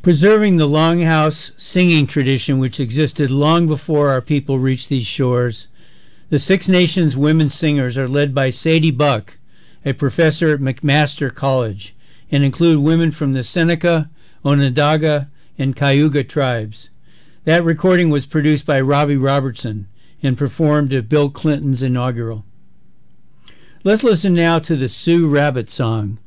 Preserving the longhouse singing tradition which existed long before our people reached these shores, the Six Nations women singers are led by Sadie Buck, a professor at McMaster College, and include women from the Seneca, Onondaga, and Cayuga tribes. That recording was produced by Robbie Robertson and performed at Bill Clinton's inaugural. Let's listen now to the Sioux Rabbit Song,